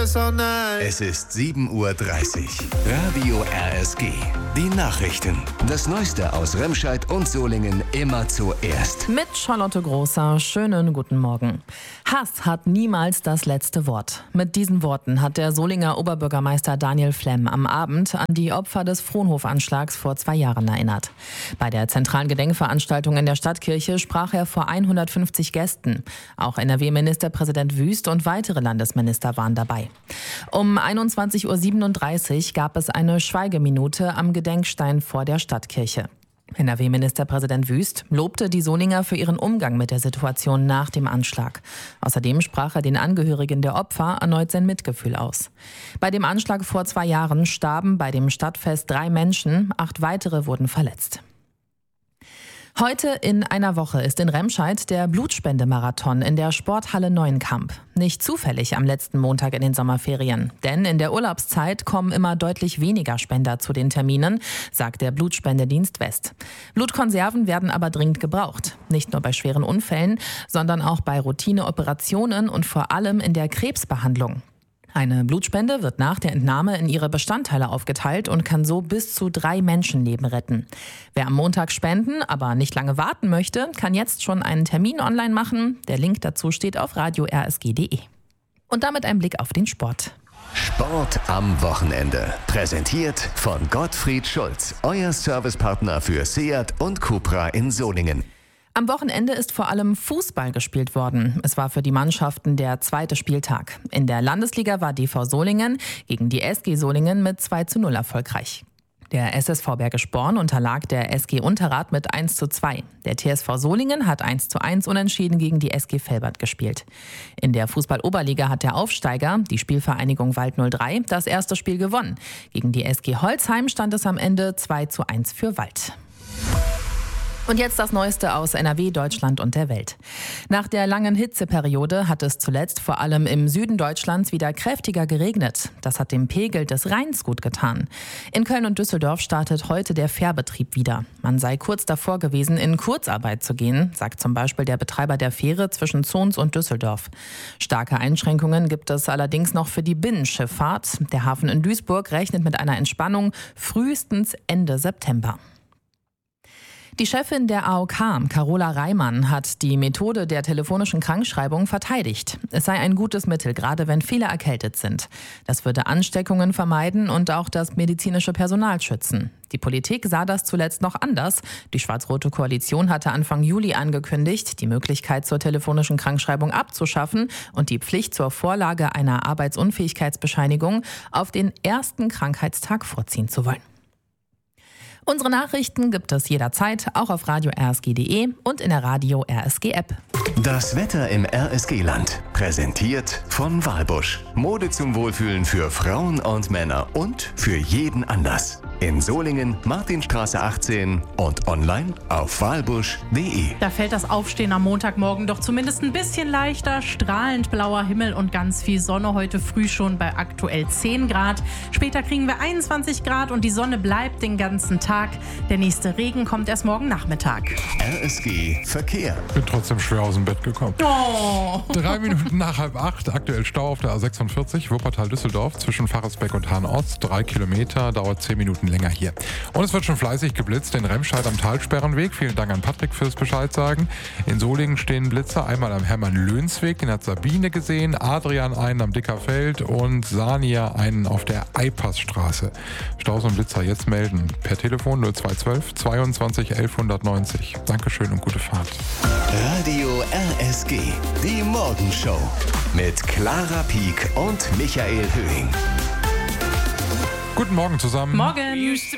so nice. Es ist 7:30 Uhr. Radio RSG. Die Nachrichten. Das Neueste aus Remscheid und Solingen immer zuerst. Mit Charlotte Großer. Schönen guten Morgen. Hass hat niemals das letzte Wort. Mit diesen Worten hat der Solinger Oberbürgermeister Daniel Flemm am Abend an die Opfer des Fronhof-Anschlags vor 2 Jahren erinnert. Bei der zentralen Gedenkveranstaltung in der Stadtkirche sprach er vor 150 Gästen. Auch NRW-Ministerpräsident Wüst und weitere Landesminister waren dabei. Um 21:37 Uhr gab es eine Schweigeminute am Gedenkstein vor der Stadtkirche. NRW-Ministerpräsident Wüst lobte die Solinger für ihren Umgang mit der Situation nach dem Anschlag. Außerdem sprach er den Angehörigen der Opfer erneut sein Mitgefühl aus. Bei dem Anschlag vor 2 Jahren starben bei dem Stadtfest 3 Menschen, 8 weitere wurden verletzt. Heute in einer Woche ist in Remscheid der Blutspendemarathon in der Sporthalle Neuenkamp. Nicht zufällig am letzten Montag in den Sommerferien. Denn in der Urlaubszeit kommen immer deutlich weniger Spender zu den Terminen, sagt der Blutspendedienst West. Blutkonserven werden aber dringend gebraucht. Nicht nur bei schweren Unfällen, sondern auch bei Routineoperationen und vor allem in der Krebsbehandlung. Eine Blutspende wird nach der Entnahme in ihre Bestandteile aufgeteilt und kann so bis zu 3 Menschenleben retten. Wer am Montag spenden, aber nicht lange warten möchte, kann jetzt schon einen Termin online machen. Der Link dazu steht auf radio-rsg.de. Und damit ein Blick auf den Sport. Sport am Wochenende. Präsentiert von Gottfried Schulz, euer Servicepartner für Seat und Cupra in Solingen. Am Wochenende ist vor allem Fußball gespielt worden. Es war für die Mannschaften der 2. Spieltag. In der Landesliga war DV Solingen gegen die SG Solingen mit 2:0 erfolgreich. Der SSV Bergisch Born unterlag der SG Unterrath mit 1:2. Der TSV Solingen hat 1:1 unentschieden gegen die SG Velbert gespielt. In der Fußball-Oberliga hat der Aufsteiger, die Spielvereinigung Wald 03, das erste Spiel gewonnen. Gegen die SG Holzheim stand es am Ende 2:1 für Wald. Und jetzt das Neueste aus NRW, Deutschland und der Welt. Nach der langen Hitzeperiode hat es zuletzt vor allem im Süden Deutschlands wieder kräftiger geregnet. Das hat dem Pegel des Rheins gut getan. In Köln und Düsseldorf startet heute der Fährbetrieb wieder. Man sei kurz davor gewesen, in Kurzarbeit zu gehen, sagt zum Beispiel der Betreiber der Fähre zwischen Zons und Düsseldorf. Starke Einschränkungen gibt es allerdings noch für die Binnenschifffahrt. Der Hafen in Duisburg rechnet mit einer Entspannung frühestens Ende September. Die Chefin der AOK, Carola Reimann, hat die Methode der telefonischen Krankschreibung verteidigt. Es sei ein gutes Mittel, gerade wenn viele erkältet sind. Das würde Ansteckungen vermeiden und auch das medizinische Personal schützen. Die Politik sah das zuletzt noch anders. Die schwarz-rote Koalition hatte Anfang Juli angekündigt, die Möglichkeit zur telefonischen Krankschreibung abzuschaffen und die Pflicht zur Vorlage einer Arbeitsunfähigkeitsbescheinigung auf den ersten Krankheitstag vorziehen zu wollen. Unsere Nachrichten gibt es jederzeit, auch auf radio-rsg.de und in der Radio RSG App. Das Wetter im RSG-Land. Präsentiert von Walbusch. Mode zum Wohlfühlen für Frauen und Männer und für jeden Anlass. In Solingen, Martinstraße 18 und online auf walbusch.de. Da fällt das Aufstehen am Montagmorgen doch zumindest ein bisschen leichter. Strahlend blauer Himmel und ganz viel Sonne. Heute früh schon bei aktuell 10 Grad. Später kriegen wir 21 Grad und die Sonne bleibt den ganzen Tag. Der nächste Regen kommt erst morgen Nachmittag. RSG Verkehr. Bin trotzdem schwer aus dem Bett gekommen. Oh. 3 Minuten nach 7:30, aktuell Stau auf der A46, Wuppertal-Düsseldorf, zwischen Pfarrersbeck und Hahn-Ost. 3 Kilometer, dauert 10 Minuten länger hier. Und es wird schon fleißig geblitzt in Remscheid am Talsperrenweg. Vielen Dank an Patrick fürs Bescheid sagen. In Solingen stehen Blitzer, einmal am Hermann-Löhns-Weg, den hat Sabine gesehen, Adrian einen am Dickerfeld und Sania einen auf der Eipassstraße. Staus und Blitzer jetzt melden. Per Telefon 0212 22 1190. Dankeschön und gute Fahrt. Radio RSG. Die Morgenshow. Mit Clara Pieck und Michael Höhing. Guten Morgen zusammen. Morgen.